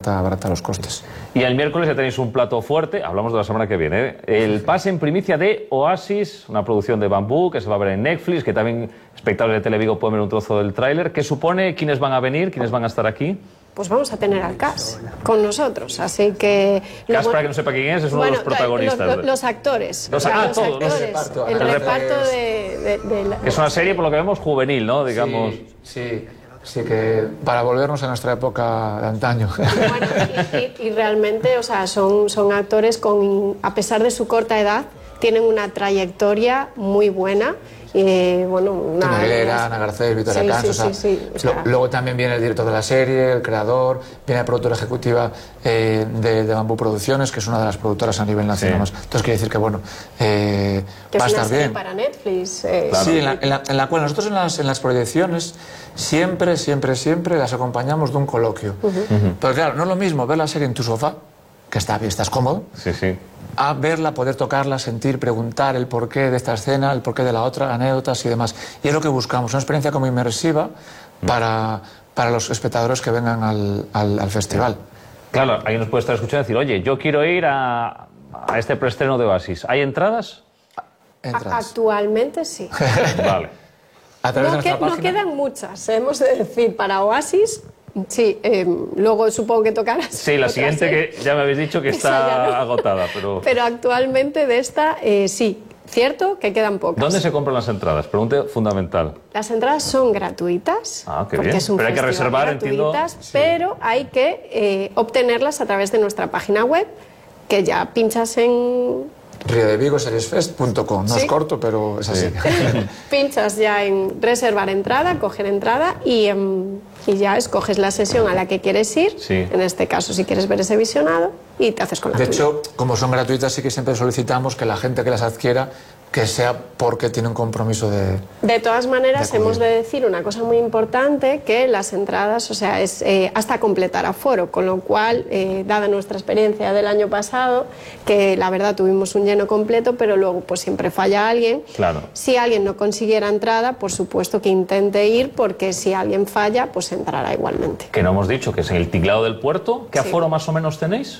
abarata los costes. Y el miércoles ya tenéis un plato fuerte, hablamos de la semana que viene, ¿eh? El pase en primicia de Oasis, una producción de Bambú que se va a ver en Netflix, que también espectadores de Televigo pueden ver un trozo del tráiler. ¿Qué supone? ¿Quiénes van a venir? ¿Quiénes van a estar aquí? Pues vamos a tener al cast con nosotros, así que... Cast, para que no sepa quién es uno de los protagonistas. Los actores. Los actores. El reparto de Es una serie, por lo que vemos, juvenil, ¿no? Digamos. Sí, que para volvernos a nuestra época de antaño. Bueno, y realmente, o sea, son actores a pesar de su corta edad, tienen una trayectoria muy buena. Ana Aguilera, Ana Garcés, Victoria Cans, luego también viene el director de la serie, el creador, viene la productora ejecutiva de Bambú Producciones, que es una de las productoras a nivel nacional. Entonces quiere decir que va a estar bien. Para Netflix. Sí, en la cual nosotros en las proyecciones siempre las acompañamos de un coloquio. Pero claro, no es lo mismo ver la serie en tu sofá, que estás cómodo, a verla, poder tocarla, sentir, preguntar el porqué de esta escena, el porqué de la otra, anécdotas y demás. Y es lo que buscamos, una experiencia como inmersiva para los espectadores que vengan al festival. Claro, alguien nos puede estar escuchando y decir, oye, yo quiero ir a este preestreno de Oasis. ¿Hay entradas? Actualmente sí. Vale. No quedan muchas, hemos de decir, para Oasis. Sí, luego supongo que tocarás. Sí, la siguiente que ya me habéis dicho que está agotada, pero... Pero actualmente de esta, sí, cierto que quedan pocas. ¿Dónde se compran las entradas? Pregunta fundamental. Las entradas son gratuitas. Qué bien. Pero hay que reservar, entiendo. Pero hay que obtenerlas a través de nuestra página web, que ya pinchas en... riodevigoseriesfest.com. No es corto, pero es así. Pinchas ya en reservar entrada, coger entrada y ya escoges la sesión a la que quieres ir. En este caso, si quieres ver ese visionado, y te haces con la tuya. De hecho, como son gratuitas, sí que siempre solicitamos que la gente que las adquiera, que sea porque tiene un compromiso de... De todas maneras, hemos de decir una cosa muy importante, que las entradas, o sea, es hasta completar aforo, con lo cual, dada nuestra experiencia del año pasado, que la verdad tuvimos un lleno completo, pero luego pues siempre falla alguien. Claro. Si alguien no consiguiera entrada, por supuesto que intente ir, porque si alguien falla, pues entrará igualmente. Que no hemos dicho, que es en el Tinglado del Puerto. ¿Qué aforo más o menos tenéis?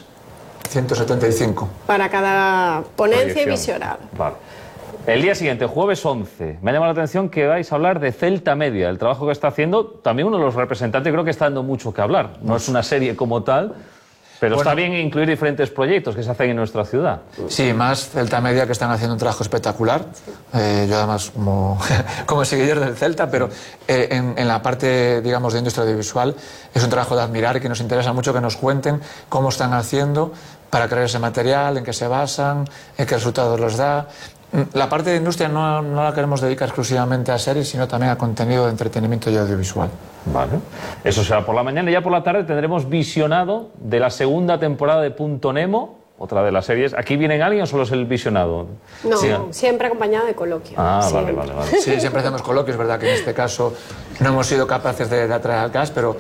175. Para cada ponencia y visionado. Vale. El día siguiente, jueves 11, me ha llamado la atención que vais a hablar de Celta Media, el trabajo que está haciendo. También uno de los representantes creo que está dando mucho que hablar. No es una serie como tal, pero está bien incluir diferentes proyectos que se hacen en nuestra ciudad. Sí, más Celta Media, que están haciendo un trabajo espectacular. Yo además como seguidor del Celta, pero en la parte, digamos, de industria audiovisual es un trabajo de admirar y que nos interesa mucho que nos cuenten cómo están haciendo para crear ese material, en qué se basan, en qué resultados los da. La parte de industria no la queremos dedicar exclusivamente a series, sino también a contenido de entretenimiento y audiovisual. Vale. Eso será por la mañana, y ya por la tarde tendremos visionado de la segunda temporada de Punto Nemo, otra de las series. ¿Aquí vienen alguien o solo es el visionado? No, siempre acompañado de coloquio. Vale. Sí, siempre hacemos coloquios, es verdad que en este caso no hemos sido capaces de atraer al cast, pero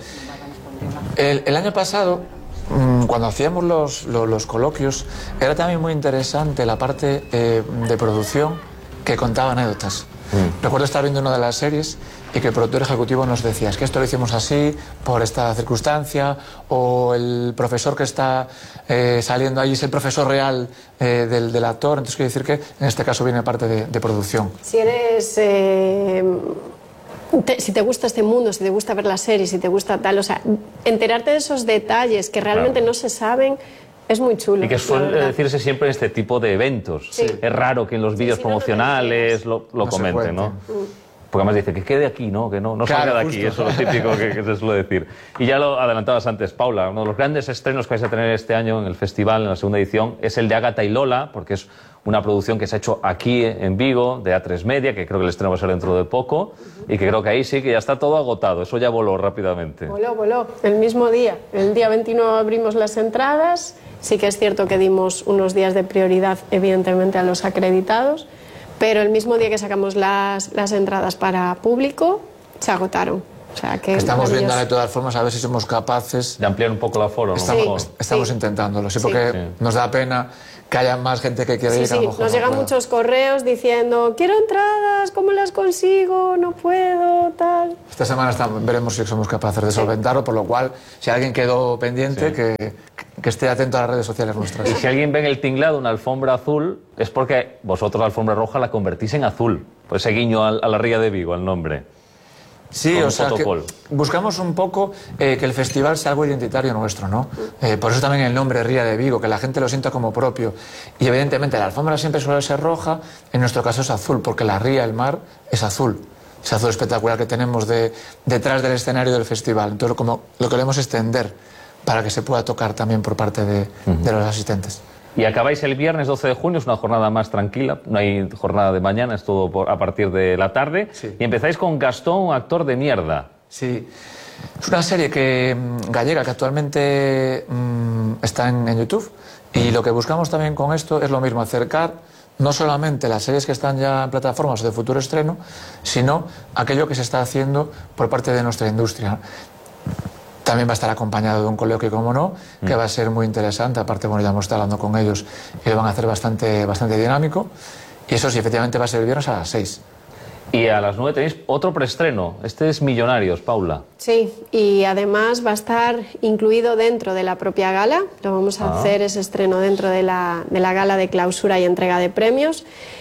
el año pasado, cuando hacíamos los coloquios, era también muy interesante la parte de producción, que contaba anécdotas. Recuerdo estar viendo una de las series y que el productor ejecutivo nos decía, es que esto lo hicimos así por esta circunstancia, o el profesor que está saliendo ahí es el profesor real del actor. Entonces quiere decir que en este caso viene parte de producción. Si eres... si te gusta este mundo, si te gusta ver la serie, si te gusta tal, o sea, enterarte de esos detalles que realmente no se saben, es muy chulo. Y que suele decirse siempre en este tipo de eventos. Es raro que en los vídeos promocionales lo comenten, ¿no? Porque además dice que quede aquí, ¿no? Que no salga de aquí, eso es lo típico que se suele decir. Y ya lo adelantabas antes, Paula, uno de los grandes estrenos que vais a tener este año en el festival, en la segunda edición, es el de Ágata y Lola, porque es una producción que se ha hecho aquí en Vigo, de A3 Media, que creo que el estreno va a ser dentro de poco, y que creo que ahí sí que ya está todo agotado, eso ya voló rápidamente. Voló, el mismo día. El día 29 abrimos las entradas, sí que es cierto que dimos unos días de prioridad, evidentemente, a los acreditados, pero el mismo día que sacamos las entradas para público, se agotaron. O sea, que estamos viendo de todas formas a ver si somos capaces de ampliar un poco el aforo, ¿no? Estamos intentándolo, sí, porque nos da pena que haya más gente que quiera ir. Sí, nos llegan muchos correos diciendo, quiero entradas, ¿cómo las consigo? No puedo, tal. Esta semana veremos si somos capaces de solventarlo, por lo cual, si alguien quedó pendiente, que esté atento a las redes sociales nuestras. Y si alguien ve en el tinglado una alfombra azul, es porque vosotros la alfombra roja la convertís en azul. Pues ese guiño a la Ría de Vigo, al nombre. Sí, o sea, que buscamos un poco que el festival sea algo identitario nuestro, ¿no? Por eso también el nombre Ría de Vigo, que la gente lo sienta como propio. Y evidentemente la alfombra siempre suele ser roja, en nuestro caso es azul, porque la ría, el mar, es azul. Ese azul espectacular que tenemos detrás del escenario del festival. Entonces, como lo queremos extender para que se pueda tocar también por parte de los asistentes. Y acabáis el viernes 12 de junio, es una jornada más tranquila, no hay jornada de mañana, es todo a partir de la tarde. Sí. Y empezáis con Gastón, actor de mierda. Sí, es una serie gallega que actualmente está en YouTube. Y lo que buscamos también con esto es lo mismo, acercar no solamente las series que están ya en plataformas de futuro estreno, sino aquello que se está haciendo por parte de nuestra industria. También va a estar acompañado de un coloquio, como no, que va a ser muy interesante. Aparte, bueno, ya hemos estado hablando con ellos y lo van a hacer bastante dinámico. Y eso sí, efectivamente va a ser el viernes a las 6. Y a las 9 tenéis otro preestreno. Este es Millonarios, Paula. Sí, y además va a estar incluido dentro de la propia gala. Lo vamos a hacer ese estreno dentro de la gala de clausura y entrega de premios.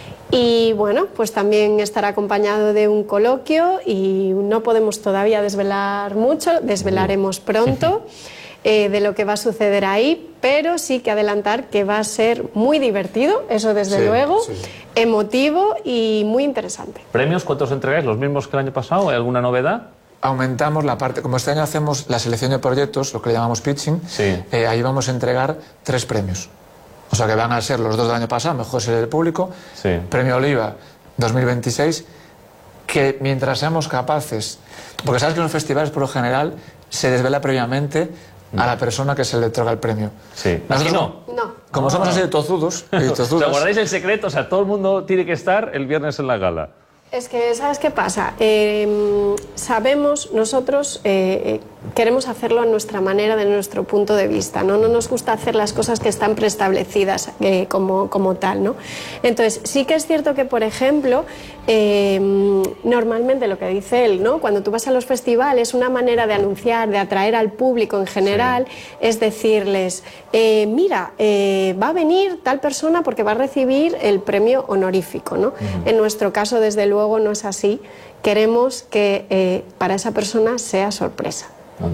Y bueno, pues también estará acompañado de un coloquio y no podemos todavía desvelar mucho, desvelaremos pronto de lo que va a suceder ahí, pero sí que adelantar que va a ser muy divertido, eso desde luego, emotivo y muy interesante. ¿Premios cuántos entregáis? ¿Los mismos que el año pasado? ¿Hay alguna novedad? Aumentamos la parte, como este año hacemos la selección de proyectos, lo que le llamamos pitching, ahí vamos a entregar 3 premios. O sea que van a ser los 2 del año pasado, mejor serie del público, Premio Oliva 2026, que mientras seamos capaces, porque sabes que en los festivales por lo general se desvela previamente a la persona que se le otorga el premio. Sí. Nosotros, como somos así de tozudos, ¿Os guardáis el secreto? O sea, todo el mundo tiene que estar el viernes en la gala. Es que, ¿sabes qué pasa? Sabemos, nosotros queremos hacerlo a nuestra manera, de nuestro punto de vista, ¿no? No nos gusta hacer las cosas que están preestablecidas como tal, ¿no? Entonces, sí que es cierto que, por ejemplo, normalmente lo que dice él, ¿no? Cuando tú vas a los festivales, una manera de anunciar, de atraer al público en general, es decirles, mira, va a venir tal persona porque va a recibir el premio honorífico, ¿no? En nuestro caso, desde luego, no es así. Queremos que para esa persona sea sorpresa.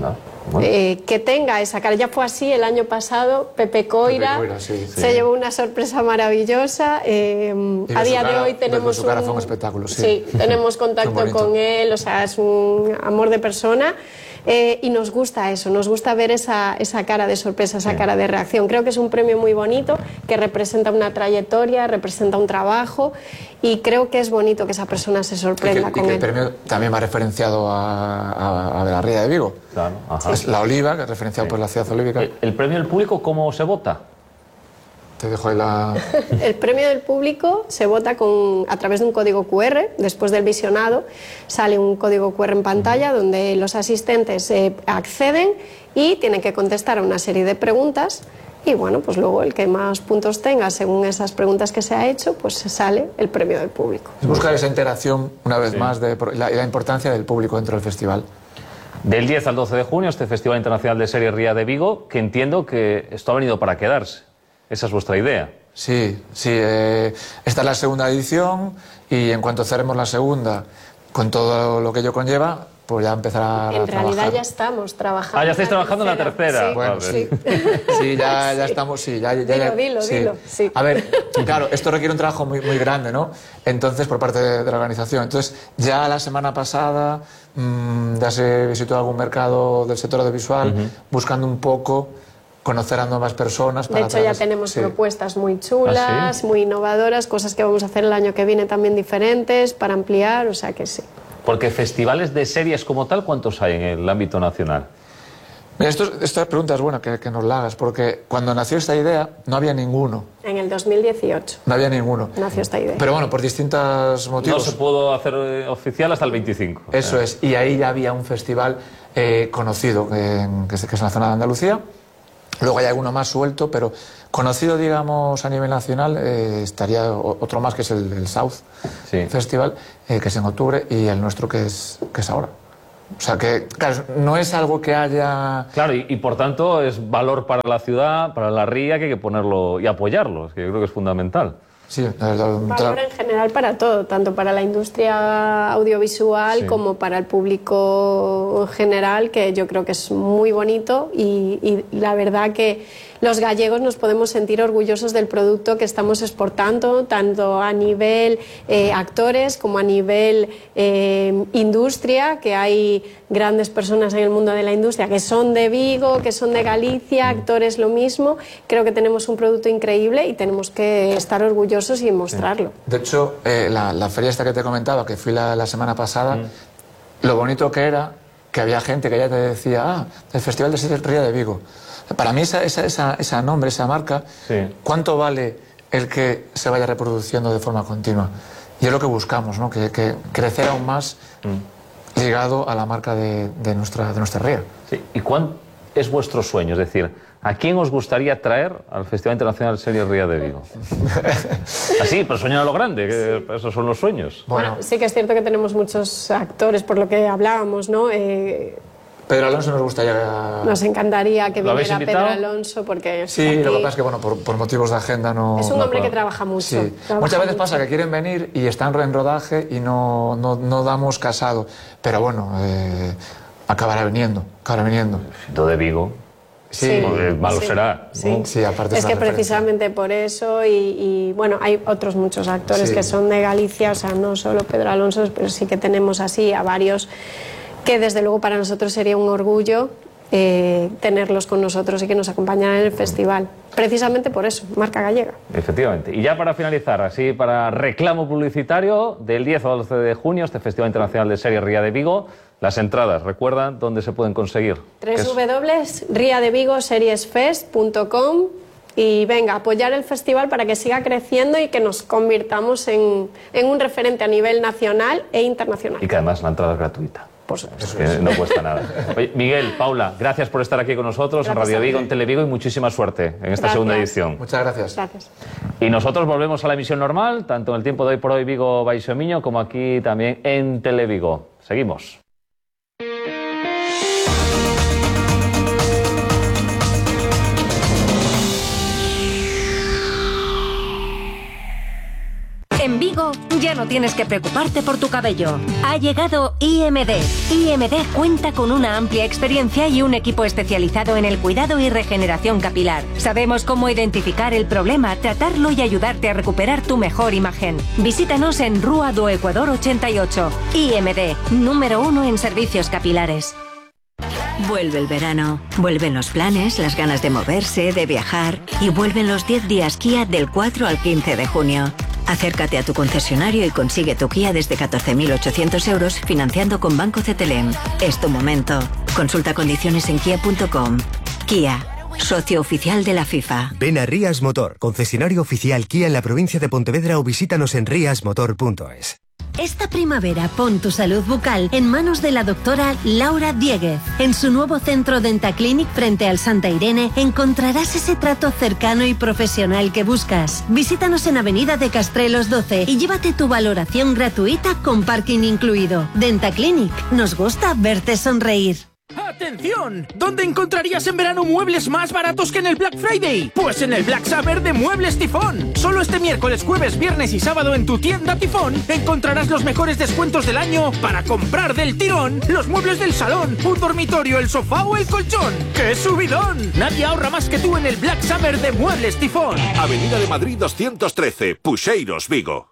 Que tenga esa cara. Ya fue así el año pasado. Pepe Coira se llevó una sorpresa maravillosa. A día de hoy tenemos su cara fue un espectáculo. Tenemos contacto con él, o sea, es un amor de persona. Y nos gusta eso, nos gusta ver esa cara de sorpresa, esa cara de reacción. Creo que es un premio muy bonito, que representa una trayectoria, representa un trabajo, y creo que es bonito que esa persona se sorprenda con él. Y que el premio también va referenciado a la Ría de Vigo. Claro, es la Oliva, que es referenciado por la ciudad olívica. ¿El premio del público cómo se vota? Te dejo ahí la... El premio del público se vota a través de un código QR. Después del visionado sale un código QR en pantalla donde los asistentes acceden y tienen que contestar a una serie de preguntas, y bueno, pues luego el que más puntos tenga según esas preguntas que se ha hecho, pues sale el premio del público. Es buscar esa interacción una vez más y la importancia del público dentro del festival. Del 10 al 12 de junio, este Festival Internacional de Serie Ría de Vigo, que entiendo que esto ha venido para quedarse. Esa es vuestra idea. Sí. Esta es la segunda edición, y en cuanto cerremos la segunda, con todo lo que ello conlleva, pues ya empezará a trabajar. En realidad ya estamos trabajando. Ya estáis trabajando en la tercera. Sí, bueno, sí, ya estamos, Dilo. Sí. A ver, claro, esto requiere un trabajo muy grande, ¿no? Entonces, por parte de la organización. Entonces, ya la semana pasada ya se visitó algún mercado del sector audiovisual, buscando un poco conocer a nuevas personas. De hecho, ya tenemos propuestas muy chulas, muy innovadoras, cosas que vamos a hacer el año que viene también diferentes, para ampliar, o sea que sí. Porque festivales de series como tal, ¿cuántos hay en el ámbito nacional? Mira, esta pregunta es buena que nos la hagas, porque cuando nació esta idea no había ninguno. En el 2018. No había ninguno. Nació esta idea. Pero bueno, por distintos motivos. No se pudo hacer oficial hasta el 25. Eso es, y ahí ya había un festival conocido, que es en la zona de Andalucía. Luego hay alguno más suelto, pero conocido, digamos, a nivel nacional, estaría otro más, que es el South Festival, que es en octubre, y el nuestro, que es ahora. O sea que, claro, no es algo que haya... Claro, y por tanto es valor para la ciudad, para la ría, que hay que ponerlo y apoyarlo, que yo creo que es fundamental. Sí, valor en general para todo, tanto para la industria audiovisual como para el público en general, que yo creo que es muy bonito y la verdad que los gallegos nos podemos sentir orgullosos del producto que estamos exportando, tanto a nivel actores como a nivel industria, que hay grandes personas en el mundo de la industria que son de Vigo, que son de Galicia, actores lo mismo. Creo que tenemos un producto increíble y tenemos que estar orgullosos y mostrarlo. De hecho, la feria esta que te comentaba, que fui la semana pasada, lo bonito que era que había gente que ya te decía, el Festival de Serie Ría de Vigo. Para mí ese nombre, esa marca, ¿cuánto vale el que se vaya reproduciendo de forma continua? Y es lo que buscamos, ¿no? Que crecer aún más ligado a la marca de nuestra ría. Sí. ¿Y cuál es vuestro sueño? Es decir, ¿a quién os gustaría traer al Festival Internacional Serie Ría de Vigo? Así, pero soñar a lo grande, que esos son los sueños. Bueno, sí que es cierto que tenemos muchos actores, por lo que hablábamos, ¿no? Pedro Alonso nos gustaría... Nos encantaría que viniera Pedro Alonso, porque... Sí, aquí... lo que pasa es que, bueno, por motivos de agenda no... Es un hombre que trabaja mucho. Sí. Muchas veces pasa que quieren venir y están en rodaje y no damos casado. Pero bueno, acabará viniendo. Siendo de Vigo... Sí, malo será. Sí, sí, aparte es que precisamente por eso y bueno, hay otros muchos actores que son de Galicia, o sea, no solo Pedro Alonso, pero sí que tenemos así a varios que desde luego para nosotros sería un orgullo tenerlos con nosotros y que nos acompañaran en el festival. Precisamente por eso, marca gallega. Efectivamente. Y ya para finalizar, así para reclamo publicitario, del 10 al 12 de junio, este Festival Internacional de Serie Ría de Vigo, las entradas, ¿recuerdan dónde se pueden conseguir? www.riadevigoseriesfest.com. Y venga, apoyar el festival para que siga creciendo y que nos convirtamos en un referente a nivel nacional e internacional. Y que además la entrada es gratuita. Por supuesto. Que no cuesta nada. Oye, Miguel, Paula, gracias por estar aquí con nosotros en Radio Vigo, en Televigo, y muchísima suerte en esta segunda edición. Muchas gracias. Gracias. Y nosotros volvemos a la emisión normal, tanto en el tiempo de hoy por hoy Vigo Baixo Miño, como aquí también en Televigo. Seguimos. En Vigo ya no tienes que preocuparte por tu cabello. Ha llegado IMD. IMD cuenta con una amplia experiencia y un equipo especializado en el cuidado y regeneración capilar. Sabemos cómo identificar el problema, tratarlo y ayudarte a recuperar tu mejor imagen. Visítanos en Rúa do Ecuador 88. IMD, número 1 en servicios capilares. Vuelve el verano, vuelven los planes, las ganas de moverse, de viajar y vuelven los 10 días Kia del 4 al 15 de junio. Acércate a tu concesionario y consigue tu Kia desde 14.800 euros financiando con Banco CTLM. Es tu momento. Consulta condiciones en kia.com. Kia, socio oficial de la FIFA. Ven a Rías Motor, concesionario oficial Kia en la provincia de Pontevedra, o visítanos en riasmotor.es. Esta primavera pon tu salud bucal en manos de la doctora Laura Dieguez. En su nuevo centro Dentaclinic frente al Santa Irene encontrarás ese trato cercano y profesional que buscas. Visítanos en Avenida de Castrelos 12 y llévate tu valoración gratuita con parking incluido. Dentaclinic, nos gusta verte sonreír. ¡Atención! ¿Dónde encontrarías en verano muebles más baratos que en el Black Friday? Pues en el Black Summer de Muebles Tifón. Solo este miércoles, jueves, viernes y sábado en tu tienda Tifón encontrarás los mejores descuentos del año para comprar del tirón los muebles del salón, un dormitorio, el sofá o el colchón. ¡Qué subidón! Nadie ahorra más que tú en el Black Summer de Muebles Tifón. Avenida de Madrid 213, Puxeiros, Vigo.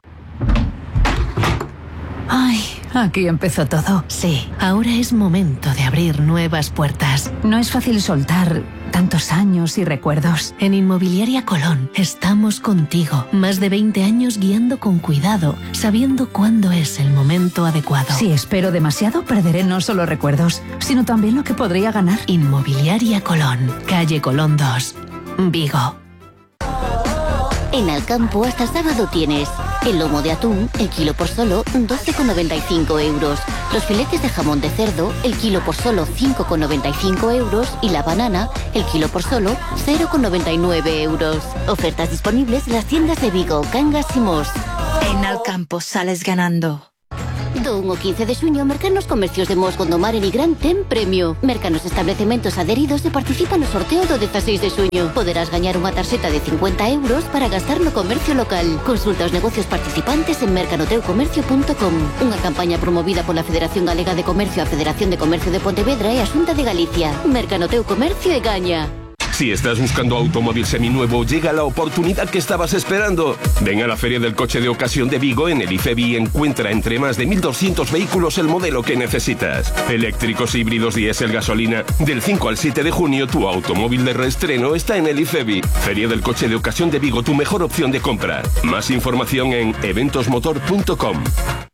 Ay, aquí empezó todo. Sí, ahora es momento de abrir nuevas puertas. No es fácil soltar Tantos años y recuerdos. En Inmobiliaria Colón estamos contigo. Más de 20 años guiando con cuidado, sabiendo cuándo es el momento adecuado. Si espero demasiado, perderé no solo recuerdos, sino también lo que podría ganar. Inmobiliaria Colón, calle Colón 2, Vigo. En Alcampo hasta sábado tienes el lomo de atún, el kilo por solo 12,95 euros. Los filetes de jamón de cerdo, el kilo por solo 5,95 euros. Y la banana, el kilo por solo 0,99 euros. Ofertas disponibles en las tiendas de Vigo, Cangas y Mos. En Alcampo sales ganando. Do 1 ao 15 de xuño, Mercanos Comercios de Mos, Gondomar e Nigrán ten premio. Mercanos Establecementos adheridos e participa no sorteo do 16 de xuño. Poderás gañar unha tarxeta de 50 euros para gastar no comercio local. Consulta os negocios participantes en mercanoteucomercio.com. Unha campaña promovida pola Federación Galega de Comercio, a Federación de Comercio de Pontevedra e a Xunta de Galicia. Mercanoteu Comercio e gaña. Si estás buscando automóvil seminuevo, llega la oportunidad que estabas esperando. Ven a la Feria del Coche de Ocasión de Vigo en el IFEBI y encuentra entre más de 1.200 vehículos el modelo que necesitas. Eléctricos, híbridos, diésel, gasolina. Del 5 al 7 de junio, tu automóvil de reestreno está en el IFEBI. Feria del Coche de Ocasión de Vigo, tu mejor opción de compra. Más información en eventosmotor.com.